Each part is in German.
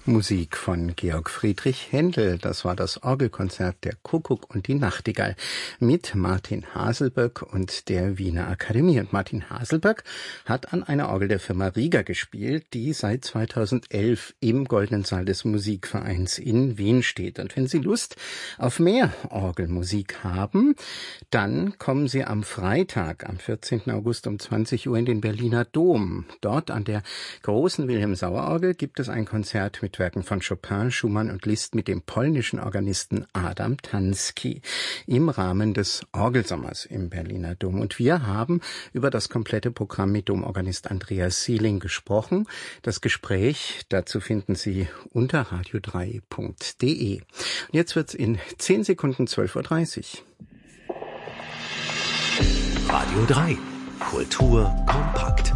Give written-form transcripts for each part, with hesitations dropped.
Musik von Georg Friedrich Händel. Das war das Orgelkonzert der Kuckuck und die Nachtigall mit Martin Haselböck und der Wiener Akademie. Und Martin Haselböck hat an einer Orgel der Firma Rieger gespielt, die seit 2011 im Goldenen Saal des Musikvereins in Wien steht. Und wenn Sie Lust auf mehr Orgelmusik haben, dann kommen Sie am Freitag, am 14. August um 20 Uhr in den Berliner Dom. Dort an der großen Wilhelm-Sauer-Orgel gibt es ein Konzert mit Werken von Chopin, Schumann und Liszt mit dem polnischen Organisten Adam Tansky im Rahmen des Orgelsommers im Berliner Dom. Und wir haben über das komplette Programm mit Domorganist Andreas Seeling gesprochen. Das Gespräch dazu finden Sie unter radio3.de. Und jetzt wird's in 10 Sekunden 12:30 Uhr. Radio 3. Kultur kompakt.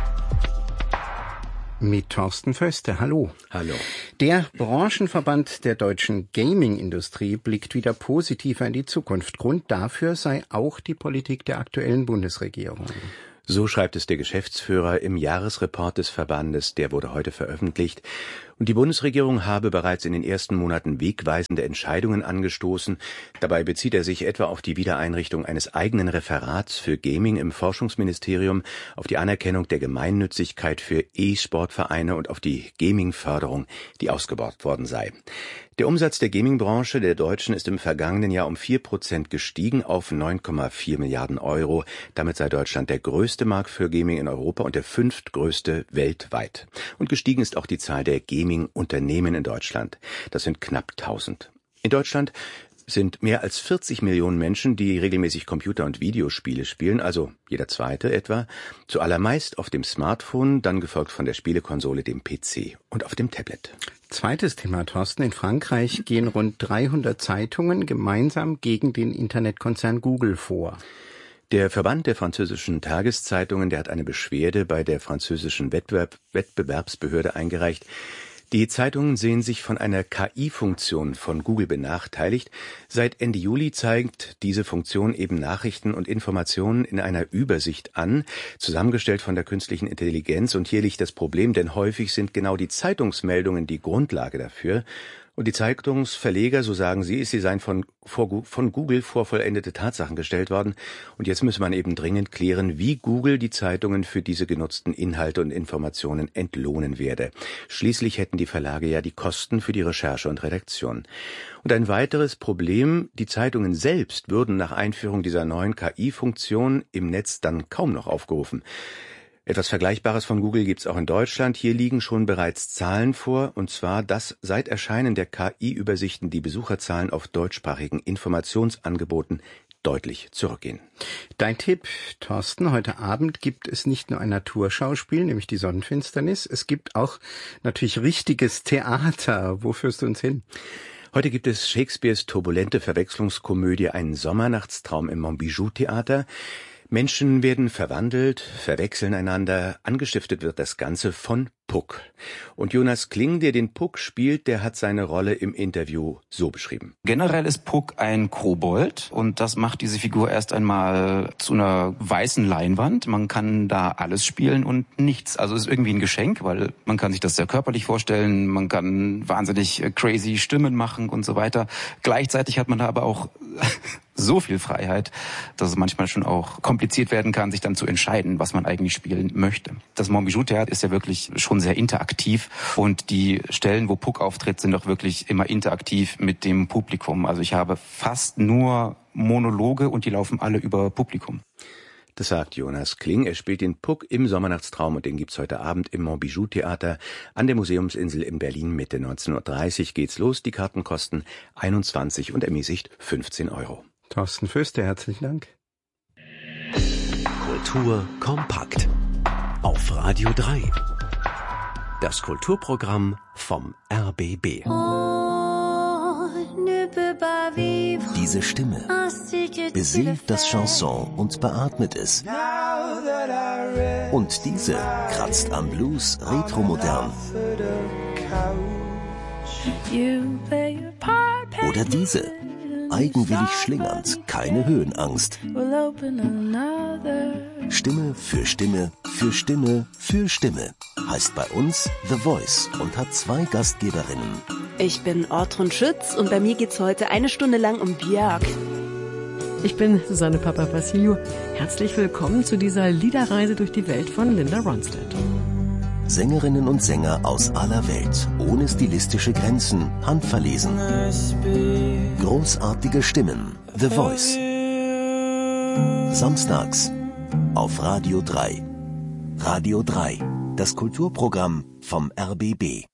Mit Thorsten Föste. Hallo. Hallo. Der Branchenverband der deutschen Gaming-Industrie blickt wieder positiver in die Zukunft. Grund dafür sei auch die Politik der aktuellen Bundesregierung. So schreibt es der Geschäftsführer im Jahresreport des Verbandes, der wurde heute veröffentlicht. Und die Bundesregierung habe bereits in den ersten Monaten wegweisende Entscheidungen angestoßen. Dabei bezieht er sich etwa auf die Wiedereinrichtung eines eigenen Referats für Gaming im Forschungsministerium, auf die Anerkennung der Gemeinnützigkeit für E-Sportvereine und auf die Gaming-Förderung, die ausgebaut worden sei. Der Umsatz der Gaming-Branche der Deutschen ist im vergangenen Jahr um 4% gestiegen auf 9,4 Milliarden Euro. Damit sei Deutschland der größte Markt für Gaming in Europa und der 5. größte weltweit. Und gestiegen ist auch die Zahl der Gaming-Unternehmen in Deutschland. Das sind knapp 1000. In Deutschland sind mehr als 40 Millionen Menschen, die regelmäßig Computer- und Videospiele spielen, also jeder zweite etwa, zuallermeist auf dem Smartphone, dann gefolgt von der Spielekonsole, dem PC und auf dem Tablet. Zweites Thema, Thorsten. In Frankreich gehen rund 300 Zeitungen gemeinsam gegen den Internetkonzern Google vor. Der Verband der französischen Tageszeitungen, der hat eine Beschwerde bei der französischen Wettbewerbsbehörde eingereicht. Die Zeitungen sehen sich von einer KI-Funktion von Google benachteiligt. Seit Ende Juli zeigt diese Funktion eben Nachrichten und Informationen in einer Übersicht an, zusammengestellt von der künstlichen Intelligenz. Und hier liegt das Problem, denn häufig sind genau die Zeitungsmeldungen die Grundlage dafür. Und die Zeitungsverleger, so sagen sie seien von Google vor vollendete Tatsachen gestellt worden. Und jetzt müsse man eben dringend klären, wie Google die Zeitungen für diese genutzten Inhalte und Informationen entlohnen werde. Schließlich hätten die Verlage ja die Kosten für die Recherche und Redaktion. Und ein weiteres Problem, die Zeitungen selbst würden nach Einführung dieser neuen KI-Funktion im Netz dann kaum noch aufgerufen. Etwas Vergleichbares von Google gibt's auch in Deutschland. Hier liegen schon bereits Zahlen vor, und zwar, dass seit Erscheinen der KI-Übersichten die Besucherzahlen auf deutschsprachigen Informationsangeboten deutlich zurückgehen. Dein Tipp, Thorsten, heute Abend gibt es nicht nur ein Naturschauspiel, nämlich die Sonnenfinsternis, es gibt auch natürlich richtiges Theater. Wo führst du uns hin? Heute gibt es Shakespeares turbulente Verwechslungskomödie Einen Sommernachtstraum im Montbijou-Theater. Menschen werden verwandelt, verwechseln einander, angestiftet wird das Ganze von Puck. Und Jonas Kling, der den Puck spielt, der hat seine Rolle im Interview so beschrieben. Generell ist Puck ein Kobold und das macht diese Figur erst einmal zu einer weißen Leinwand. Man kann da alles spielen und nichts. Also es ist irgendwie ein Geschenk, weil man kann sich das sehr körperlich vorstellen, man kann wahnsinnig crazy Stimmen machen und so weiter. Gleichzeitig hat man da aber auch so viel Freiheit, dass es manchmal schon auch kompliziert werden kann, sich dann zu entscheiden, was man eigentlich spielen möchte. Das Montbijou-Theater ist ja wirklich schon sehr interaktiv und die Stellen, wo Puck auftritt, sind auch wirklich immer interaktiv mit dem Publikum. Also ich habe fast nur Monologe und die laufen alle über Publikum. Das sagt Jonas Kling. Er spielt den Puck im Sommernachtstraum und den gibt's heute Abend im Montbijou-Theater an der Museumsinsel in Berlin-Mitte. 19:30 Uhr geht's los. Die Karten kosten 21 und ermäßigt 15 Euro. Thorsten Föste, herzlichen Dank. Kultur kompakt. Auf Radio 3. Das Kulturprogramm vom RBB. Diese Stimme besingt das Chanson und beatmet es. Und diese kratzt am Blues retromodern. Oder diese eigenwillig schlingernd, keine Höhenangst. Stimme für Stimme für Stimme für Stimme heißt bei uns The Voice und hat 2 Gastgeberinnen. Ich bin Ortrun Schütz und bei mir geht's heute 1 Stunde lang um Björk. Ich bin Susanne Papapassilou. Herzlich willkommen zu dieser Liederreise durch die Welt von Linda Ronstadt. Sängerinnen und Sänger aus aller Welt, ohne stilistische Grenzen, handverlesen. Großartige Stimmen, The Voice. Samstags auf Radio 3. Radio 3, das Kulturprogramm vom RBB.